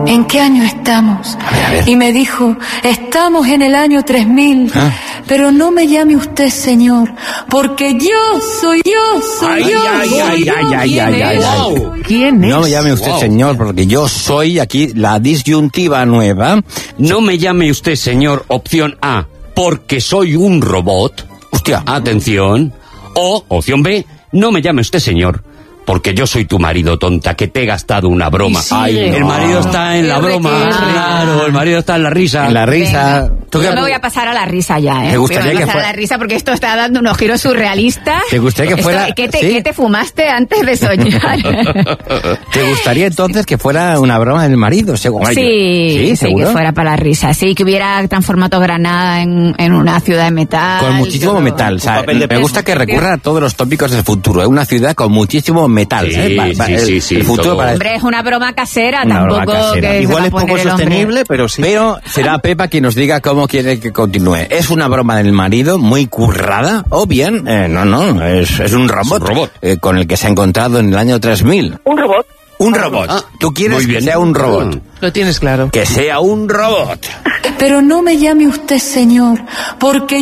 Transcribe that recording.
¿en qué año estamos? A ver. Y me dijo, estamos en el año 3000. ¿Ah? Pero no me llame usted señor, porque yo soy. Wow. ¿Quién es? No me llame usted Wow. señor, porque yo soy aquí la disyuntiva nueva. No me llame usted señor, opción A, porque soy un robot. Hostia. Atención. O, opción B, no me llame usted señor, porque yo soy tu marido, tonta, que te he gastado una broma. Y sigue. El marido está en la broma, claro, el marido está en la risa. En la risa. Venga. ¿Tú qué- Yo me voy a pasar a la risa ya, ¿eh? ¿Te gustaría Me voy a que pasar fuera- a la risa porque esto está dando unos giros surrealistas. ¿Te gustaría que fuera- ¿Qué sí? te fumaste antes de soñar? ¿Te gustaría entonces que fuera una broma del marido? Seguro. Sí, ¿seguro? que fuera para la risa. Sí, que hubiera transformado Granada en una ciudad de metal. Con muchísimo todo. metal. O sea, papel de me gusta que recurra a todos los tópicos del futuro. Es una ciudad con muchísimo metal. Sí, sí, el futuro todo. para... Hombre, es una broma casera, Una broma tampoco casera. que Igual se es va a poco poner el hombre. sostenible, pero sí. Pero será Pepa quien nos diga cómo quiere que continúe. ¿Es una broma del marido muy currada? O bien, no, es un robot, robot. Con el que se ha encontrado en el año 3000. Un robot. Un robot. Ah, ¿Tú quieres muy que bien. sea un robot? Lo tienes claro. Que sea un robot. Pero no me llame usted señor, porque